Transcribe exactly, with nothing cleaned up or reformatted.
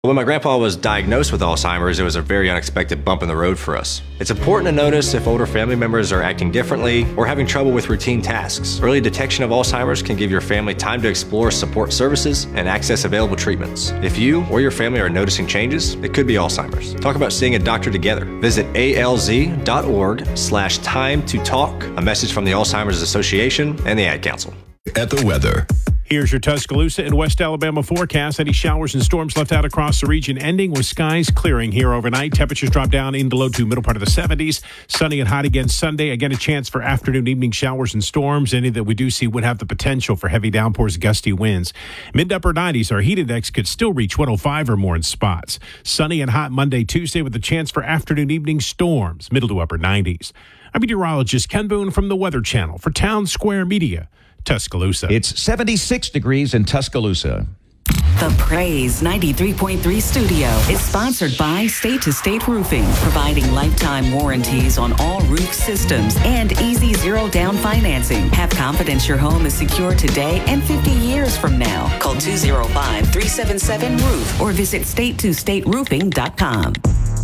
When my grandpa was diagnosed with Alzheimer's, it was a very unexpected bump in the road for us. It's important to notice if older family members are acting differently or having trouble with routine tasks. Early detection of Alzheimer's can give your family time to explore support services and access available treatments. If you or your family are noticing changes, it could be Alzheimer's. Talk about seeing a doctor together. Visit alz.org slash time to talk. A message from the Alzheimer's Association and the Ad Council. At the weather. Here's your Tuscaloosa and West Alabama forecast. Any showers and storms left out across the region, ending with skies clearing here overnight. Temperatures drop down into low to middle part of the seventies. Sunny and hot again Sunday. Again, a chance for afternoon, evening showers and storms. Any that we do see would have the potential for heavy downpours, gusty winds. Mid to upper nineties. Our heat index could still reach one oh five or more in spots. Sunny and hot Monday, Tuesday with a chance for afternoon, evening storms. Middle to upper nineties. I'm meteorologist Ken Boone from the Weather Channel for Town Square Media. Tuscaloosa. It's seventy-six degrees in Tuscaloosa. The Praise ninety-three point three studio is sponsored by State to State Roofing, providing lifetime warranties on all roof systems and easy zero down financing. Have confidence your home is secure today and fifty years from now. Call two oh five, three seven seven, roof or visit state to state roofing dot com.